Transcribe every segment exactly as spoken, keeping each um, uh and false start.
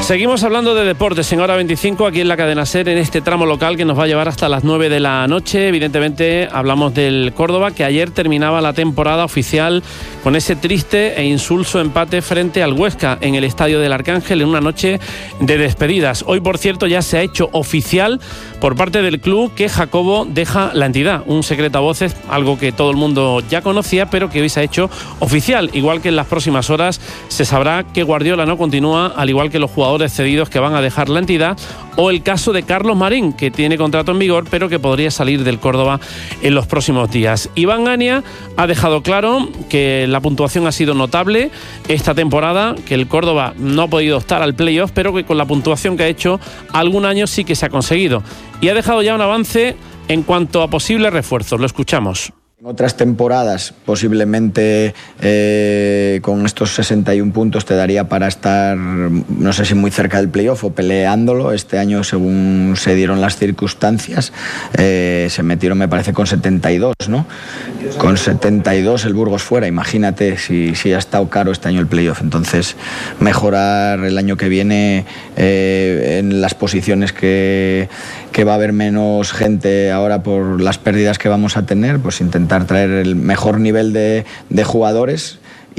Seguimos hablando de deportes en Hora veinticinco aquí en la cadena SER, en este tramo local que nos va a llevar hasta las nueve de la noche. Evidentemente hablamos del Córdoba, que ayer terminaba la temporada oficial con ese triste e insulso empate frente al Huesca en el Estadio del Arcángel, en una noche de despedidas. Hoy, por cierto, ya se ha hecho oficial por parte del club que Jacobo deja la entidad. Un secreto a voces, algo que todo el mundo ya conocía, pero que hoy se ha hecho oficial. Igual que en las próximas horas se sabrá que Guardiola no continúa, al igual que los jugadores cedidos que van a dejar la entidad, o el caso de Carlos Marín, que tiene contrato en vigor pero que podría salir del Córdoba en los próximos días. Iván Ania ha dejado claro que la puntuación ha sido notable esta temporada, que el Córdoba no ha podido optar al playoff, pero que con la puntuación que ha hecho algún año sí que se ha conseguido, y ha dejado ya un avance en cuanto a posibles refuerzos. Lo escuchamos. En otras temporadas, posiblemente eh, con estos sesenta y un puntos te daría para estar, no sé si muy cerca del playoff o peleándolo. Este año, según se dieron las circunstancias, eh, se metieron, me parece, con setenta y dos, ¿no? Con setenta y dos el Burgos fuera. Imagínate si, si ha estado caro este año el playoff. Entonces, mejorar el año que viene eh, en las posiciones que, que va a haber menos gente ahora por las pérdidas que vamos a tener, pues intentar traer el mejor nivel de, de jugadores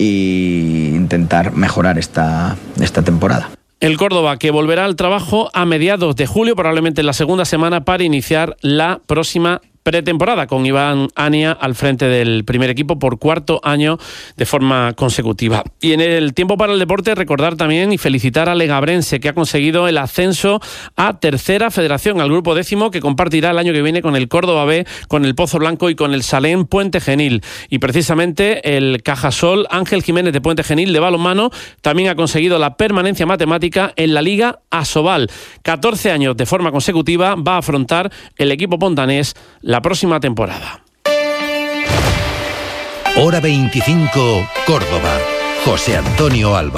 e intentar mejorar esta, esta temporada. El Córdoba, que volverá al trabajo a mediados de julio, probablemente en la segunda semana, para iniciar la próxima pretemporada, con Iván Ania al frente del primer equipo por cuarto año de forma consecutiva. Y en el tiempo para el deporte, recordar también y felicitar a Legabrense, que ha conseguido el ascenso a tercera federación, al grupo décimo, que compartirá el año que viene con el Córdoba B, con el Pozo Blanco y con el Salén Puente Genil. Y precisamente el Cajasol Ángel Jiménez de Puente Genil de balonmano también ha conseguido la permanencia matemática en la Liga Asobal. catorce años de forma consecutiva va a afrontar el equipo pontanés la próxima temporada. Hora veinticinco, Córdoba. José Antonio Alba.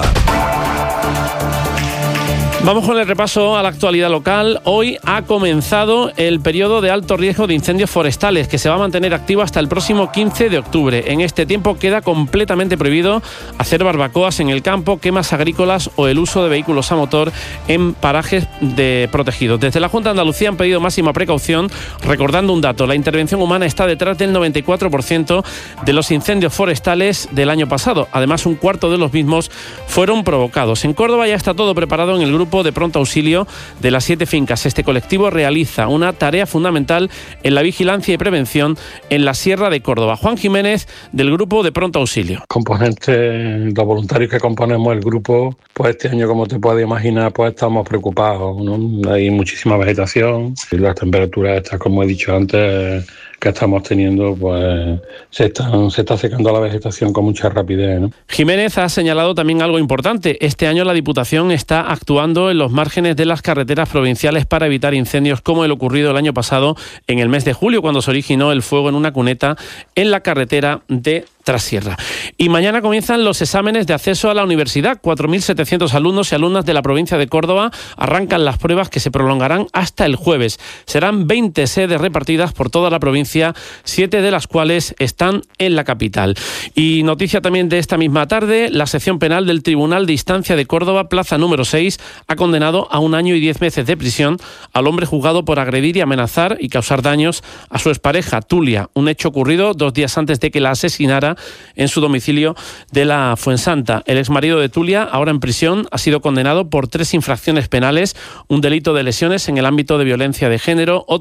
Vamos con el repaso a la actualidad local. Hoy ha comenzado el periodo de alto riesgo de incendios forestales, que se va a mantener activo hasta el próximo quince de octubre. En este tiempo queda completamente prohibido hacer barbacoas en el campo, quemas agrícolas o el uso de vehículos a motor en parajes de protegidos. Desde la Junta de Andalucía han pedido máxima precaución, recordando un dato: la intervención humana está detrás del noventa y cuatro por ciento de los incendios forestales del año pasado. Además, un cuarto de los mismos fueron provocados. En Córdoba ya está todo preparado en el grupo de pronto auxilio de las siete fincas. Este colectivo realiza una tarea fundamental en la vigilancia y prevención en la Sierra de Córdoba. Juan Jiménez, del grupo de pronto auxilio. Componentes, los voluntarios que componemos el grupo, pues este año, como te puedes imaginar, pues estamos preocupados, ¿no? Hay muchísima vegetación y las temperaturas estas, como he dicho antes, que estamos teniendo, pues se, están, se está secando la vegetación con mucha rapidez, ¿no? Jiménez ha señalado también algo importante. Este año la Diputación está actuando en los márgenes de las carreteras provinciales para evitar incendios como el ocurrido el año pasado en el mes de julio, cuando se originó el fuego en una cuneta en la carretera de Trasierra. Y mañana comienzan los exámenes de acceso a la universidad. cuatro mil setecientos alumnos y alumnas de la provincia de Córdoba arrancan las pruebas, que se prolongarán hasta el jueves. Serán veinte sedes repartidas por toda la provincia, siete de las cuales están en la capital. Y noticia también de esta misma tarde: la sección penal del Tribunal de Instancia de Córdoba, plaza número seis, ha condenado a un año y diez meses de prisión al hombre juzgado por agredir y amenazar y causar daños a su expareja, Tulia. Un hecho ocurrido dos días antes de que la asesinara en su domicilio de la Fuensanta. El exmarido de Tulia, ahora en prisión, ha sido condenado por tres infracciones penales: un delito de lesiones en el ámbito de violencia de género,